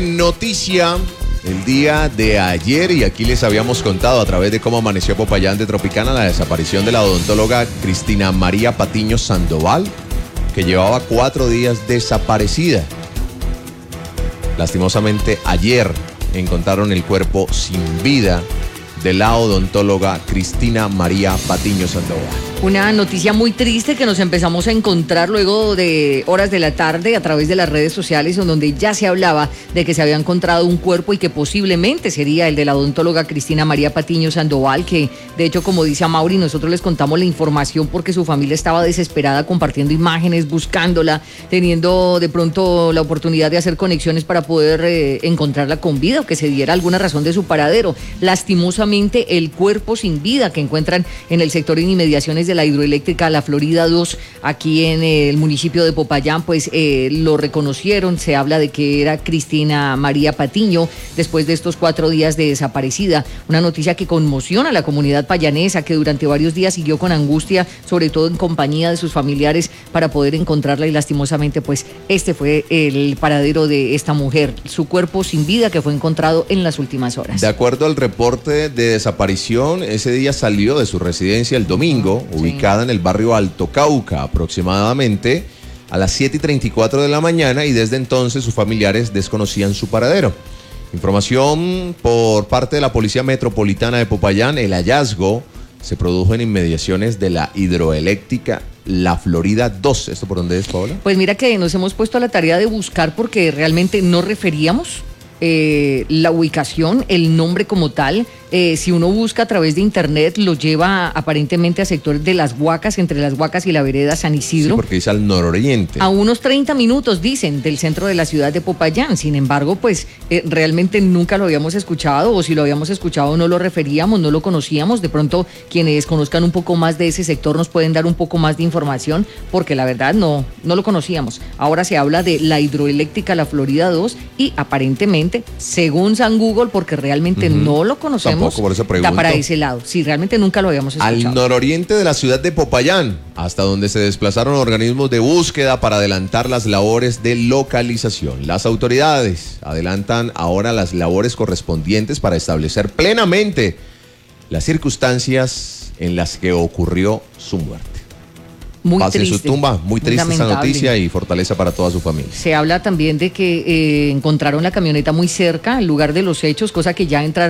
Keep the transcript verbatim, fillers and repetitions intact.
Noticia el día de ayer, y aquí les habíamos contado a través de cómo amaneció Popayán de Tropicana la desaparición de la odontóloga Cristina María Patiño Sandoval, que llevaba cuatro días desaparecida. Lastimosamente ayer encontraron el cuerpo sin vida de la odontóloga Cristina María Patiño Sandoval. Una noticia muy triste que nos empezamos a encontrar luego de horas de la tarde a través de las redes sociales, en donde ya se hablaba de que se había encontrado un cuerpo y que posiblemente sería el de la odontóloga Cristina María Patiño Sandoval, que de hecho, como dice Amaury, nosotros les contamos la información porque su familia estaba desesperada compartiendo imágenes, buscándola, teniendo de pronto la oportunidad de hacer conexiones para poder eh, encontrarla con vida o que se diera alguna razón de su paradero. Lastimosamente, el cuerpo sin vida que encuentran en el sector en inmediaciones de de la hidroeléctrica La Florida dos, aquí en el municipio de Popayán, pues eh, lo reconocieron. Se habla de que era Cristina María Patiño después de estos cuatro días de desaparecida. Una noticia que conmociona a la comunidad payanesa, que durante varios días siguió con angustia, sobre todo en compañía de sus familiares, para poder encontrarla, y lastimosamente pues este fue el paradero de esta mujer, su cuerpo sin vida que fue encontrado en las últimas horas. De acuerdo al reporte de desaparición, ese día salió de su residencia el domingo, sí, ubicada en el barrio Alto Cauca, aproximadamente a las siete y treinta y cuatro de la mañana, y desde entonces sus familiares desconocían su paradero. Información por parte de la Policía Metropolitana de Popayán: el hallazgo se produjo en inmediaciones de la hidroeléctrica La Florida dos. ¿Esto por dónde es, Paola? Pues mira que nos hemos puesto a la tarea de buscar, porque realmente no referíamos Eh, la ubicación, el nombre como tal. Eh, si uno busca a través de internet, lo lleva aparentemente a sectores de Las Huacas, entre Las Huacas y la vereda San Isidro. Sí, porque dice al nororiente. A unos treinta minutos, dicen, del centro de la ciudad de Popayán. Sin embargo, pues eh, realmente nunca lo habíamos escuchado, o si lo habíamos escuchado no lo referíamos, no lo conocíamos. De pronto, quienes conozcan un poco más de ese sector nos pueden dar un poco más de información, porque la verdad no, no lo conocíamos. Ahora se habla de la hidroeléctrica La Florida dos, y aparentemente, según San Google, porque realmente uh-huh. no lo conocemos, tampoco, por eso pregunto, está para ese lado. Sí, realmente nunca lo habíamos escuchado. Al nororiente de la ciudad de Popayán, hasta donde se desplazaron organismos de búsqueda para adelantar las labores de localización. Las autoridades adelantan ahora las labores correspondientes para establecer plenamente las circunstancias en las que ocurrió su muerte. Muy Paz en triste, su tumba, muy triste muy esta noticia, y fortaleza para toda su familia. Se habla también de que eh, encontraron la camioneta muy cerca al lugar de los hechos, cosa que ya entra